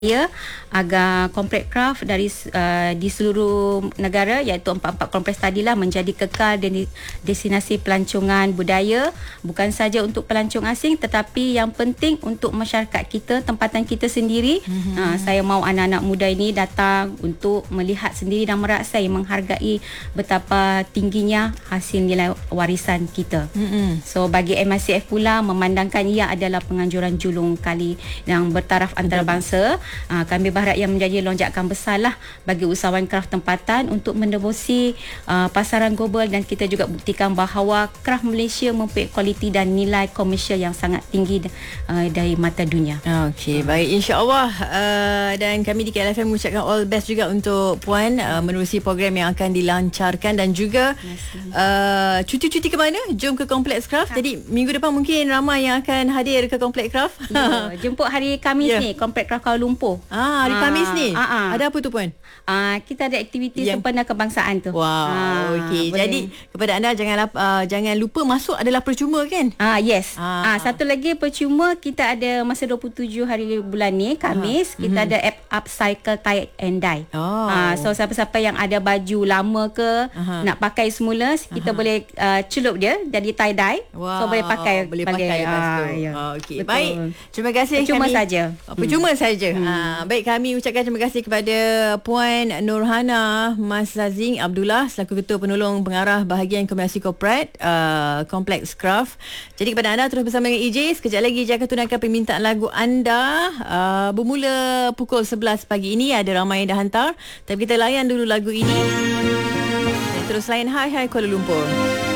agar kompleks kraft di seluruh negara, iaitu 44 kompleks tadilah, menjadi kekal destinasi pelancongan budaya, bukan saja untuk pelancong asing tetapi yang penting untuk masyarakat kita, tempatan kita sendiri. Saya mahu anak-anak muda ini datang untuk melihat sendiri dan merasai, menghargai betapa tingginya hasil nilai warisan kita. So bagi MICF pula memandangkan ia adalah penganjuran julung kali yang bertaraf antarabangsa. Kami berharap ia menjadi lonjakan besarlah bagi usahawan kraft tempatan untuk menembusi pasaran global, dan kita juga buktikan bahawa kraft Malaysia mempunyai kualiti dan nilai komersial yang sangat tinggi dari mata dunia. Okey, baik, insya-Allah. Dan kami di KLFM mengucapkan all best juga untuk Puan menerusi program yang akan dilancarkan, dan juga cuti-cuti ke mana? Jom ke Kompleks Kraft. Jadi minggu depan mungkin ramai yang akan hadir ke Kompleks Kraft. Jemput hari Khamis ni Kompleks Kraft Kuala Lumpur. Hari Khamis ni. Ada apa tu Puan? Kita ada aktiviti sempena kebangsaan tu. Wow, okey. Jadi kepada anda jangan lupa, masuk adalah percuma kan? Yes. Satu lagi percuma, kita ada masa 27 hari bulan ni Khamis, kita ada app upcycle tie and dye. So siapa-siapa yang ada baju lama ke nak pakai semula, kita boleh celup dia jadi tie dye. So boleh pakai lepas tu. Okey. Baik. Terima kasih. Percuma saja. Percuma saja. Baik, kami ucapkan terima kasih kepada Puan Nurhana Mas Zazing Abdullah selaku Ketua Penolong Pengarah Bahagian Komersial Korporat Kompleks Kraft. Jadi kepada anda terus bersama dengan EJ. Sekejap lagi EJ akan tunaikan permintaan lagu anda. Bermula pukul 11 pagi ini. Ada ramai yang dah hantar, tapi kita layan dulu lagu ini. Dan terus layan Hai Hai Kuala Lumpur.